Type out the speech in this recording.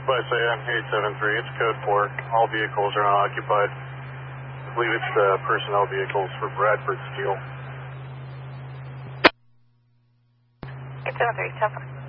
Bus AM 873, it's code 4. All vehicles are unoccupied. I believe it's the personnel vehicles for Bradford Steel. 873, 10.